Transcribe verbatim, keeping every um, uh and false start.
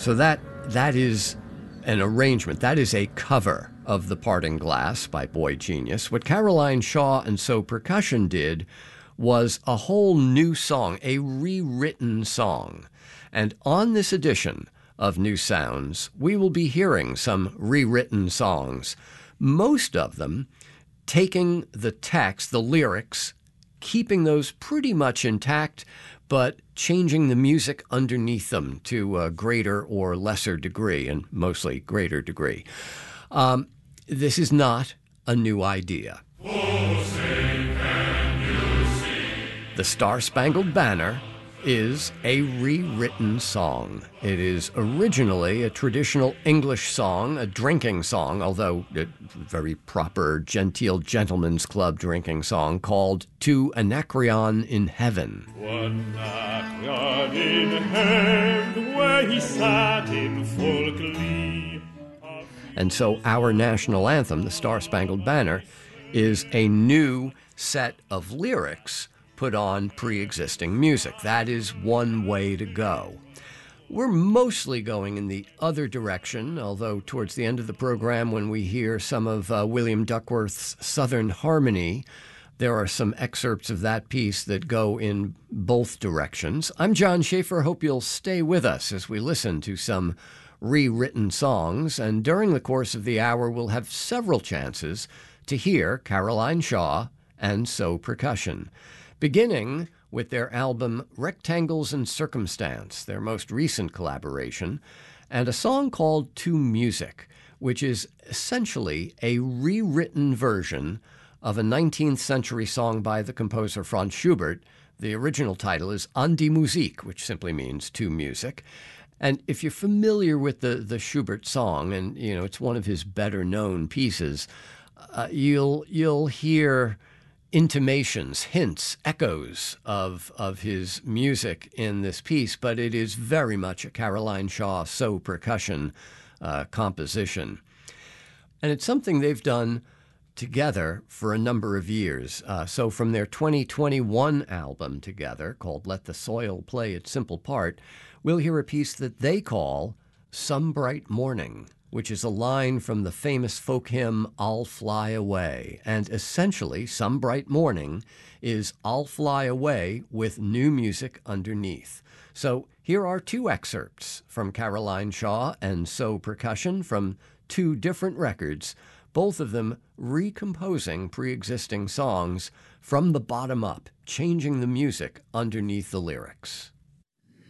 So that that is an arrangement. That is a cover of The Parting Glass by Boy Genius. What Caroline Shaw and So Percussion did was a whole new song, a rewritten song. And on this edition of New Sounds, we will be hearing some rewritten songs, most of them taking the text, the lyrics, keeping those pretty much intact, but changing the music underneath them to a greater or lesser degree, and mostly greater degree. Um, this is not a new idea. Oh, say can you see? The Star-Spangled Banner is a rewritten song. It is originally a traditional English song, a drinking song, although a very proper genteel gentleman's club drinking song, called To Anacreon in Heaven. One Anacreon in heaven, where he sat in full glee. And so our national anthem, the Star-Spangled Banner, is a new set of lyrics put on pre-existing music. That is one way to go. We're mostly going in the other direction, although towards the end of the program, when we hear some of uh, William Duckworth's Southern Harmony, there are some excerpts of that piece that go in both directions. I'm John Schaefer. Hope you'll stay with us as we listen to some rewritten songs, and during the course of the hour, we'll have several chances to hear Caroline Shaw and So Percussion, beginning with their album Rectangles and Circumstance, their most recent collaboration, and a song called To Music, which is essentially a rewritten version of a nineteenth century song by the composer Franz Schubert. The original title is An die Musik, which simply means to music. And if you're familiar with the, the Schubert song, and you know it's one of his better known pieces, uh, you'll you'll hear intimations, hints, echoes of of his music in this piece, but it is very much a Caroline Shaw So Percussion uh, composition. And it's something they've done together for a number of years. Uh, so from their twenty twenty-one album together, called Let the Soil Play Its Simple Part, we'll hear a piece that they call Some Bright Morning, which is a line from the famous folk hymn, I'll Fly Away. And essentially, Some Bright Morning is I'll Fly Away with new music underneath. So here are two excerpts from Caroline Shaw and So Percussion from two different records, both of them recomposing pre-existing songs from the bottom up, changing the music underneath the lyrics.